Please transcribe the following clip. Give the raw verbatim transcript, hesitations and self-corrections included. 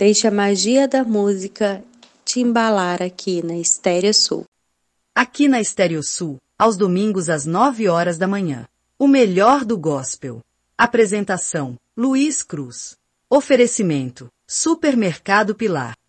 Deixe a magia da música te embalar aqui na Estéreo Sul. Aqui na Estéreo Sul, aos domingos às nove horas da manhã. O melhor do gospel. Apresentação: Luiz Cruz. Oferecimento: Supermercado Pilar.